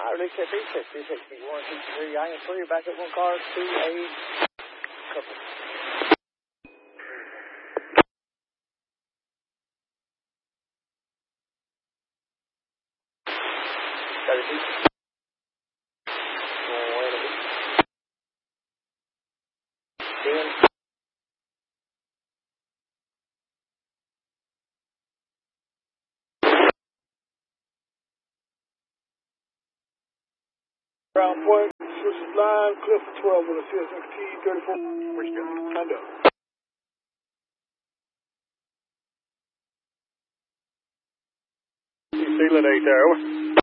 Release that reset, 163, I am 3, back up 1 car to a couple. Got it, deep. Ground point, switch line, clear for 12 with a CSXT 34. Which gun? Lined up. Seal at 8 there.